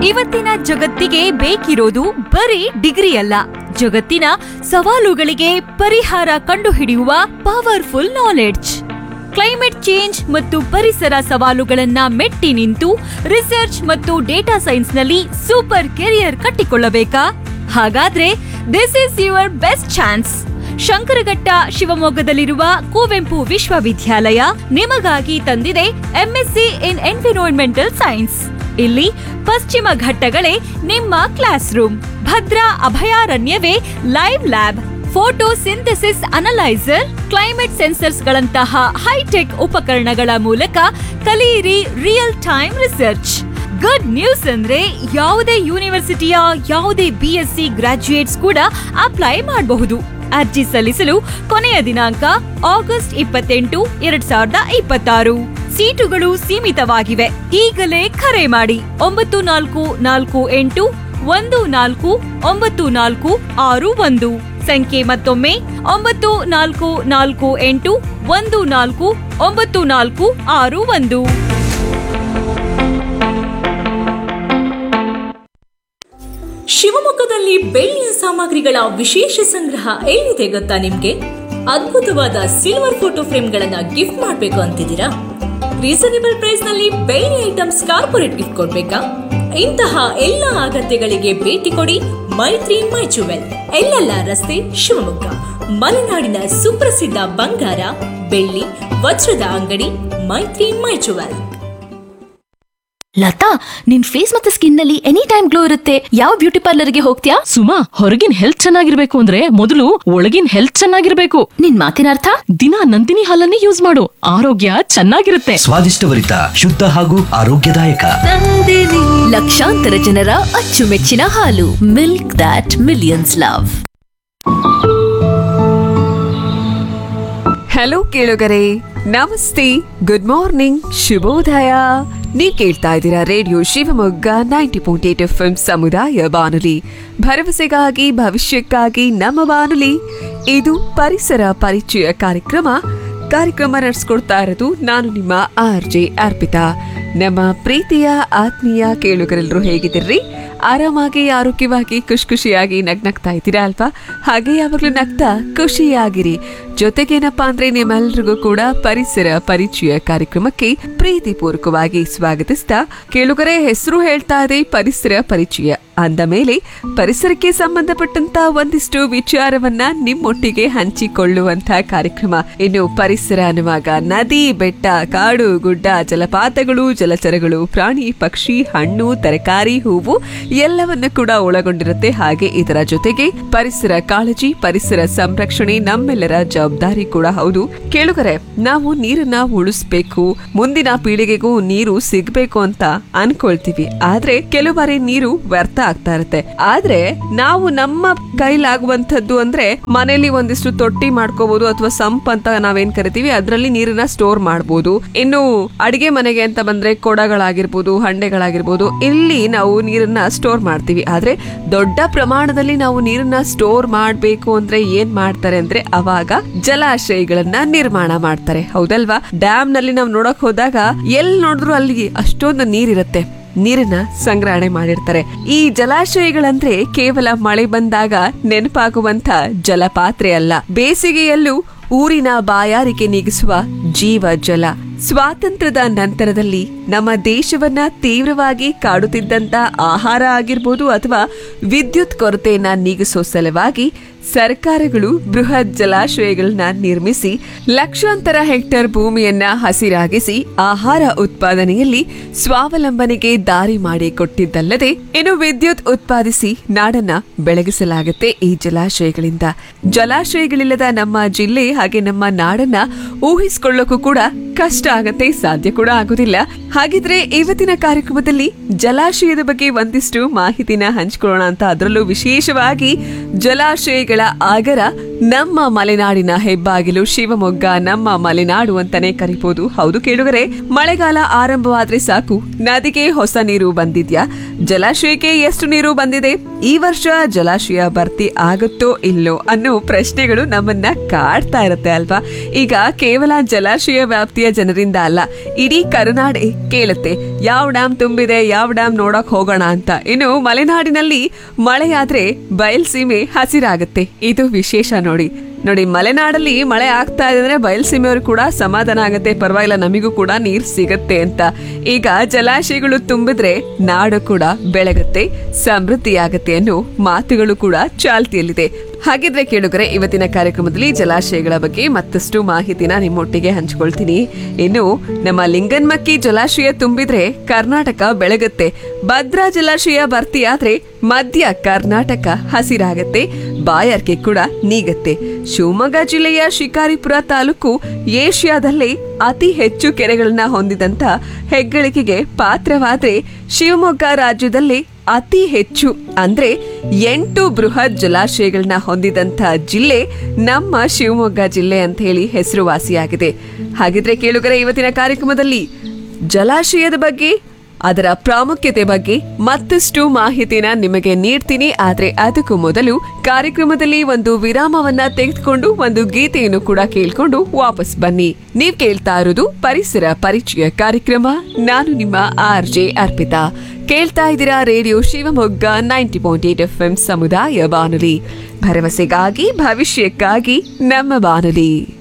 ಇವತ್ತಿನ ಜಗತ್ತಿಗೆ ಬೇಕಿರೋದು ಬರೀ ಡಿಗ್ರಿ ಅಲ್ಲ, ಜಗತ್ತಿನ ಸವಾಲುಗಳಿಗೆ ಪರಿಹಾರ ಕಂಡುಹಿಡಿಯುವ ಪವರ್ಫುಲ್ ನಾಲೆಡ್ಜ್. ಕ್ಲೈಮೇಟ್ ಚೇಂಜ್ ಮತ್ತು ಪರಿಸರ ಸವಾಲುಗಳನ್ನ ಮೆಟ್ಟಿ ನಿಂತು ರಿಸರ್ಚ್ ಮತ್ತು ಡೇಟಾ ಸೈನ್ಸ್ನಲ್ಲಿ ಸೂಪರ್ ಕೆರಿಯರ್ ಕಟ್ಟಿಕೊಳ್ಳಬೇಕಾ? ಹಾಗಾದ್ರೆ this is your best chance. Shankaraghatta ಶಿವಮೊಗ್ಗದಲ್ಲಿರುವ Kuvempu ವಿಶ್ವವಿದ್ಯಾಲಯ ನಿಮಗಾಗಿ ತಂದಿದೆ ಎಂಎಸ್ಸಿ ಇನ್ ಎನ್ವಿರಾನ್ಮೆಂಟಲ್ ಸೈನ್ಸ್. ಇಲ್ಲಿ ಪಶ್ಚಿಮ ಘಟ್ಟಗಳೇ ನಿಮ್ಮ class room, Bhadra ಅಭಯಾರಣ್ಯವೇ live lab, photo synthesis analyser, climate sensors ಗಳಂತಹ ಹೈಟೆಕ್ ಉಪಕರಣಗಳ ಮೂಲಕ ಕಲಿಯಿರಿ real time research. Good news ಅಂದ್ರೆ ಯಾವುದೇ ಯೂನಿವರ್ಸಿಟಿಯ ಯಾವುದೇ ಬಿಎಸ್ಸಿ ಗ್ರಾಜ್ಯುಯೇಟ್ಸ್ ಕೂಡ ಅಪ್ಲೈ ಮಾಡಬಹುದು. ಅರ್ಜಿ ಸಲ್ಲಿಸಲು ಕೊನೆಯ ದಿನಾಂಕ ಆಗಸ್ಟ್ 28, 2026. ಸೀಟುಗಳು ಸೀಮಿತವಾಗಿವೆ. ಈಗಲೇ ಕರೆ ಮಾಡಿ 9448149461. ಸಂಖ್ಯೆ ಮತ್ತೊಮ್ಮೆ 9448149461. ಶಿವಮೊಗ್ಗದಲ್ಲಿ ಬೆಳ್ಳಿಯ ಸಾಮಗ್ರಿಗಳ ವಿಶೇಷ ಸಂಗ್ರಹ ಎಲ್ಲಿದೆ ಗೊತ್ತಾ ನಿಮ್ಗೆ? ಅದ್ಭುತವಾದ ಸಿಲ್ವರ್ ಫೋಟೋ ಫ್ರೇಮ್ಗಳನ್ನ ಗಿಫ್ಟ್ ಮಾಡ್ಬೇಕು ಅಂತಿದ್ದೀರಾ? ರೀಸನೇಬಲ್ ಪ್ರೈಸ್ ನಲ್ಲಿ ಬೆಳ್ಳಿ ಐಟಮ್ಸ್ ಕಾರ್ಪೊರೇಟ್ ಗಿಫ್ಟ್ ಕೊಡ್ಬೇಕಾ? ಇಂತಹ ಎಲ್ಲ ಅಗತ್ಯಗಳಿಗೆ ಭೇಟಿ ಕೊಡಿ ಮೈತ್ರಿ ಮೈ ಜುವೆಲ್, ಎಲ್ಲೆಲ್ಲ ರಸ್ತೆ, ಶಿವಮೊಗ್ಗ. ಮಲೆನಾಡಿನ ಸುಪ್ರಸಿದ್ಧ ಬಂಗಾರ, ಬೆಳ್ಳಿ, ವಜ್ರದ ಅಂಗಡಿ ಮೈತ್ರಿ ಮೈ ಜುವೆಲ್. ಲತಾ, ನಿನ್ ಫೇಸ್ ಮತ್ತೆ ಸ್ಕಿನ್ ನಲ್ಲಿ ಎನಿ ಟೈಮ್ ಗ್ಲೋ ಇರುತ್ತೆ. ಯಾವ ಬ್ಯೂಟಿ ಪಾರ್ಲರ್ಗೆ ಹೋಗ್ತೀಯಾ? ಸುಮಾ, ಹೊರಗಿನ ಹೆಲ್ತ್ ಚೆನ್ನಾಗಿರ್ಬೇಕು ಅಂದ್ರೆ ಮೊದಲು ಒಳಗಿನ ಹೆಲ್ತ್ ಚೆನ್ನಾಗಿರ್ಬೇಕು. ನಿನ್ ಮಾತಿನ ಅರ್ಥ? ದಿನ ನಂದಿನಿ ಹಾಲನ್ನೇ ಯೂಸ್ ಮಾಡು, ಆರೋಗ್ಯ ಚೆನ್ನಾಗಿರುತ್ತೆ. ಸ್ವಾದಿಷ್ಟಭರಿತ, ಶುದ್ಧ ಹಾಗೂ ಆರೋಗ್ಯದಾಯಕ. ಲಕ್ಷಾಂತರ ಜನರ ಅಚ್ಚುಮೆಚ್ಚಿನ ಹಾಲು. Milk that millions love. Hello ಕೇಳುಗರೆ, ನಮಸ್ತೆ, ಗುಡ್ ಮಾರ್ನಿಂಗ್, ಶುಭೋದಯ. ನೀವ್ ಕೇಳ್ತಾ ಇದ್ದೀರಾ ರೇಡಿಯೋ ಶಿವಮೊಗ್ಗ 90.8 FM ಸಮುದಾಯ ಬಾನುಲಿ, ಭರವಸೆಗಾಗಿ ಭವಿಷ್ಯಕ್ಕಾಗಿ ನಮ್ಮ ಬಾನುಲಿ. ಇದು ಪರಿಸರ ಪರಿಚಯ ಕಾರ್ಯಕ್ರಮ ನಡೆಸ್ಕೊಡ್ತಾ ಇರೋದು ನಾನು ನಿಮ್ಮ RJ ಅರ್ಪಿತಾ. ನಮ್ಮ ಪ್ರೀತಿಯ ಆತ್ಮೀಯ ಕೇಳುಗರೆಲ್ಲರೂ ಹೇಗಿದ್ದೀರಿ? ಆರಾಮಾಗಿ, ಆರೋಗ್ಯವಾಗಿ, ಖುಷಿಯಾಗಿ ನಗ್ನಗ್ತಾ ಇದ್ದೀರಾ ಅಲ್ವಾ? ಹಾಗೆ ಯಾವಾಗ್ಲೂ ನಗ್ತಾ ಖುಷಿಯಾಗಿರಿ. ಜೊತೆಗೇನಪ್ಪಾ ಅಂದ್ರೆ ನಿಮ್ಮೆಲ್ರಿಗೂ ಕೂಡ ಪರಿಸರ ಪರಿಚಯ ಕಾರ್ಯಕ್ರಮಕ್ಕೆ ಪ್ರೀತಿಪೂರ್ವಕವಾಗಿ ಸ್ವಾಗತಿಸ್ತಾ, ಕೇಳುಗರೆ ಹೆಸರು ಹೇಳ್ತಾ ಇದೆ ಪರಿಸರ ಪರಿಚಯ ಅಂದ ಮೇಲೆ ಪರಿಸರಕ್ಕೆ ಸಂಬಂಧಪಟ್ಟಂತ ಒಂದಿಷ್ಟು ವಿಚಾರವನ್ನ ನಿಮ್ಮೊಟ್ಟಿಗೆ ಹಂಚಿಕೊಳ್ಳುವಂತ ಕಾರ್ಯಕ್ರಮ. ಇನ್ನು ಪರಿಸರ ಅನ್ನುವಾಗ ನದಿ, ಬೆಟ್ಟ, ಕಾಡು, ಗುಡ್ಡ, ಜಲಪಾತಗಳು, ಜಲಚರಗಳು, ಪ್ರಾಣಿ, ಪಕ್ಷಿ, ಹಣ್ಣು, ತರಕಾರಿ, ಹೂವು ಎಲ್ಲವನ್ನ ಕೂಡ ಒಳಗೊಂಡಿರುತ್ತೆ. ಹಾಗೆ ಇದರ ಜೊತೆಗೆ ಪರಿಸರ ಕಾಳಜಿ, ಪರಿಸರ ಸಂರಕ್ಷಣೆ ನಮ್ಮೆಲ್ಲರ ಜವಾಬ್ದಾರಿ ಕೂಡ ಹೌದು. ಕೇಳುಗರೆ, ನಾವು ನೀರನ್ನ ಉಳಿಸ್ಬೇಕು, ಮುಂದಿನ ಪೀಳಿಗೆಗೂ ನೀರು ಸಿಗ್ಬೇಕು ಅಂತ ಅನ್ಕೊಳ್ತೀವಿ. ಆದ್ರೆ ಕೆಲವು ಬಾರಿ ನೀರು ವ್ಯರ್ಥ ಆಗ್ತಾ ಇರುತ್ತೆ. ಆದ್ರೆ ನಾವು ನಮ್ಮ ಕೈಲಾಗುವಂತದ್ದು ಅಂದ್ರೆ ಮನೆಯಲ್ಲಿ ಒಂದಿಷ್ಟು ತೊಟ್ಟಿ ಮಾಡ್ಕೋಬಹುದು, ಅಥವಾ ಸಂಪ್ ಅಂತ ನಾವೇನ್ ಕರಿತೀವಿ, ಅದ್ರಲ್ಲಿ ನೀರನ್ನ ಸ್ಟೋರ್ ಮಾಡಬಹುದು. ಇನ್ನು ಅಡಿಗೆ ಮನೆಗೆ ಅಂತ ಬಂದ್ರೆ ಕೊಡಗಳಾಗಿರ್ಬೋದು, ಹಂಡೆಗಳಾಗಿರ್ಬೋದು, ಇಲ್ಲಿ ನಾವು ನೀರನ್ನ ಸ್ಟೋರ್ ಮಾಡ್ತೀವಿ. ಆದ್ರೆ ದೊಡ್ಡ ಪ್ರಮಾಣದಲ್ಲಿ ನಾವು ನೀರನ್ನ ಸ್ಟೋರ್ ಮಾಡ್ಬೇಕು ಅಂದ್ರೆ ಏನ್ ಮಾಡ್ತಾರೆ ಅಂದ್ರೆ ಅವಾಗ ಜಲಾಶಯಗಳನ್ನ ನಿರ್ಮಾಣ ಮಾಡ್ತಾರೆ, ಹೌದಲ್ವಾ? ಡ್ಯಾಮ್ ನಲ್ಲಿ ನಾವು ನೋಡಕ್ ಹೋದಾಗ ಎಲ್ಲಿ ನೋಡಿದ್ರು ಅಲ್ಲಿ ಅಷ್ಟೊಂದು ನೀರಿರುತ್ತೆ, ನೀರನ್ನ ಸಂಗ್ರಹಣೆ ಮಾಡಿರ್ತಾರೆ. ಈ ಜಲಾಶಯಗಳಂದ್ರೆ ಕೇವಲ ಮಳೆ ಬಂದಾಗ ನೆನಪಾಗುವಂತ ಜಲಪಾತ್ರೆ ಅಲ್ಲ, ಬೇಸಿಗೆಯಲ್ಲೂ ಊರಿನ ಬಾಯಾರಿಕೆ ನೀಗಿಸುವ ಜೀವ ಜಲ. ಸ್ವಾತಂತ್ರ್ಯದ ನಂತರದಲ್ಲಿ ನಮ್ಮ ದೇಶವನ್ನ ತೀವ್ರವಾಗಿ ಕಾಡುತ್ತಿದ್ದಂತ ಆಹಾರ ಆಗಿರ್ಬೋದು ಅಥವಾ ವಿದ್ಯುತ್ ಕೊರತೆಯನ್ನ ನೀಗಿಸೋ ಸಲುವಾಗಿ ಸರ್ಕಾರಗಳು ಬೃಹತ್ ಜಲಾಶಯಗಳನ್ನ ನಿರ್ಮಿಸಿ ಲಕ್ಷಾಂತರ ಹೆಕ್ಟೇರ್ ಭೂಮಿಯನ್ನ ಹಸಿರಾಗಿಸಿ ಆಹಾರ ಉತ್ಪಾದನೆಯಲ್ಲಿ ಸ್ವಾವಲಂಬನೆಗೆ ದಾರಿ ಮಾಡಿಕೊಟ್ಟಿದ್ದಲ್ಲದೆ ಇನ್ನು ವಿದ್ಯುತ್ ಉತ್ಪಾದಿಸಿ ನಾಡನ್ನ ಬೆಳಗಿಸಲಾಗುತ್ತೆ ಈ ಜಲಾಶಯಗಳಿಂದ. ಜಲಾಶಯಗಳಿಲ್ಲದ ನಮ್ಮ ಜಿಲ್ಲೆ ಹಾಗೆ ನಮ್ಮ ನಾಡನ್ನ ಊಹಿಸಿಕೊಳ್ಳೋಕು ಕೂಡ ಕಷ್ಟ ಆಗತ್ತೆ, ಸಾಧ್ಯ ಕೂಡ ಆಗುದಿಲ್ಲ. ಹಾಗಿದ್ರೆ ಇವತ್ತಿನ ಕಾರ್ಯಕ್ರಮದಲ್ಲಿ ಜಲಾಶಯದ ಬಗ್ಗೆ ಒಂದಿಷ್ಟು ಮಾಹಿತಿನ ಹಂಚಿಕೊಳ್ಳೋಣ ಅಂತ. ಅದರಲ್ಲೂ ವಿಶೇಷವಾಗಿ ಜಲಾಶಯಗಳ ಆಗರ ನಮ್ಮ ಮಲೆನಾಡಿನ ಹೆಬ್ಬಾಗಿಲು ಶಿವಮೊಗ್ಗ, ನಮ್ಮ ಮಲೆನಾಡು ಅಂತಾನೆ ಕರಿಬಹುದು. ಹೌದು ಕೇಳುಗರೆ, ಮಳೆಗಾಲ ಆರಂಭವಾದ್ರೆ ಸಾಕು, ನದಿಗೆ ಹೊಸ ನೀರು ಬಂದಿದ್ಯಾ, ಜಲಾಶಯಕ್ಕೆ ಎಷ್ಟು ನೀರು ಬಂದಿದೆ, ಈ ವರ್ಷ ಜಲಾಶಯ ಭರ್ತಿ ಆಗುತ್ತೋ ಇಲ್ಲೋ ಅನ್ನೋ ಪ್ರಶ್ನೆಗಳು ನಮ್ಮನ್ನ ಕಾಡ್ತಾ ಇರುತ್ತೆ ಅಲ್ವಾ? ಈಗ ಕೇವಲ ಜಲಾಶಯ ವ್ಯಾಪ್ತಿಯ ಜನರಿಂದ ಅಲ್ಲ, ಇಡೀ ಕೇಳುತ್ತೆ ಯಾವ ಡ್ಯಾಮ್ ತುಂಬಿದೆ, ಯಾವ ಡ್ಯಾಮ್ ನೋಡಕ್ ಹೋಗೋಣ ಅಂತ. ಇನ್ನು ಮಲೆನಾಡಿನಲ್ಲಿ ಮಳೆಯಾದ್ರೆ ಬಯಲ್ಸೀಮೆ ಹಸಿರಾಗುತ್ತೆ. ಇದು ವಿಶೇಷ ನೋಡಿ. ಮಲೆನಾಡಲ್ಲಿ ಮಳೆ ಆಗ್ತಾ ಇದೆ ಅಂದ್ರೆ ಬಯಲ್ಸೀಮೆಯವರು ಕೂಡ ಸಮಾಧಾನ ಆಗತ್ತೆ, ಪರವಾಗಿಲ್ಲ ನಮಿಗೂ ಕೂಡ ನೀರ್ ಸಿಗತ್ತೆ ಅಂತ. ಈಗ ಜಲಾಶಯಗಳು ತುಂಬಿದ್ರೆ ನಾಡು ಕೂಡ ಬೆಳಗತ್ತೆ, ಸಮೃದ್ಧಿಯಾಗತ್ತೆ ಅನ್ನೋ ಮಾತುಗಳು ಕೂಡ ಚಾಲ್ತಿಯಲ್ಲಿದೆ. ಹಾಗಿದ್ರೆ ಕೇಳುಗರೆ, ಇವತ್ತಿನ ಕಾರ್ಯಕ್ರಮದಲ್ಲಿ ಜಲಾಶಯಗಳ ಬಗ್ಗೆ ಮತ್ತಷ್ಟು ಮಾಹಿತಿನ ನಿಮ್ಮೊಟ್ಟಿಗೆ ಹಂಚ್ಕೊಳ್ತೀನಿ. ಇನ್ನು ನಮ್ಮ ಲಿಂಗನ್ಮಕ್ಕಿ ಜಲಾಶಯ ತುಂಬಿದ್ರೆ ಕರ್ನಾಟಕ ಬೆಳಗತ್ತೆ, ಭದ್ರಾ ಜಲಾಶಯ ಭರ್ತಿಯಾದ್ರೆ ಮಧ್ಯ ಕರ್ನಾಟಕ ಹಸಿರಾಗತ್ತೆ, ಬಾಯಾರಿಕೆ ಕೂಡ ನೀಗತ್ತೆ. ಶಿವಮೊಗ್ಗ ಜಿಲ್ಲೆಯ ಶಿಕಾರಿಪುರ ತಾಲೂಕು ಏಷ್ಯಾದಲ್ಲೇ ಅತಿ ಹೆಚ್ಚು ಕೆರೆಗಳನ್ನ ಹೊಂದಿದಂತ ಹೆಗ್ಗಳಿಕೆಗೆ ಪಾತ್ರವಾದ್ರೆ ಶಿವಮೊಗ್ಗ ರಾಜ್ಯದಲ್ಲಿ ಅತಿ ಹೆಚ್ಚು ಅಂದ್ರೆ 8 ಬೃಹತ್ ಜಲಾಶಯಗಳನ್ನ ಹೊಂದಿದಂತ ಜಿಲ್ಲೆ ನಮ್ಮ ಶಿವಮೊಗ್ಗ ಜಿಲ್ಲೆ ಅಂತ ಹೇಳಿ ಹೆಸರುವಾಸಿಯಾಗಿದೆ. ಹಾಗಿದ್ರೆ ಕೇಳುಗರೆ, ಇವತ್ತಿನ ಕಾರ್ಯಕ್ರಮದಲ್ಲಿ ಜಲಾಶಯದ ಬಗ್ಗೆ, ಅದರ ಪ್ರಾಮುಖ್ಯತೆ ಬಗ್ಗೆ ಮತ್ತಷ್ಟು ಮಾಹಿತಿನ ನಿಮಗೆ ನೀಡ್ತೀನಿ. ಆದ್ರೆ ಅದಕ್ಕೂ ಮೊದಲು ಕಾರ್ಯಕ್ರಮದಲ್ಲಿ ಒಂದು ವಿರಾಮವನ್ನ ತೆಗೆದುಕೊಂಡು ಒಂದು ಗೀತೆಯನ್ನು ಕೂಡ ಕೇಳ್ಕೊಂಡು ವಾಪಸ್ ಬನ್ನಿ. ನೀವ್ ಕೇಳ್ತಾ ಇರೋದು ಪರಿಸರ ಪರಿಚಯ ಕಾರ್ಯಕ್ರಮ. ನಾನು ನಿಮ್ಮ RJ ಅರ್ಪಿತಾ. ಕೇಳ್ತಾ ಇದ್ದೀರಾ ರೇಡಿಯೋ ಶಿವಮೊಗ್ಗ 90.8 FM ಸಮುದಾಯ ಬಾನುಲಿ, ಭರವಸೆಗಾಗಿ ಭವಿಷ್ಯಕ್ಕಾಗಿ ನಮ್ಮ ಬಾನುಲಿ.